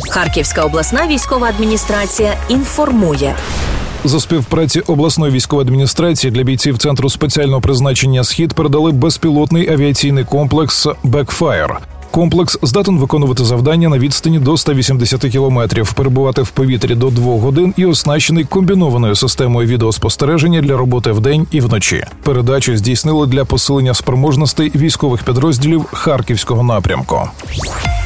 Харківська обласна військова адміністрація інформує. За співпраці обласної військової адміністрації для бійців Центру спеціального призначення «Схід» передали безпілотний авіаційний комплекс «Бекфаєр». Комплекс здатен виконувати завдання на відстані до 180 кілометрів, перебувати в повітрі до 2 годин і оснащений комбінованою системою відеоспостереження для роботи вдень і вночі. Передачу здійснили для посилення спроможностей військових підрозділів Харківського напрямку.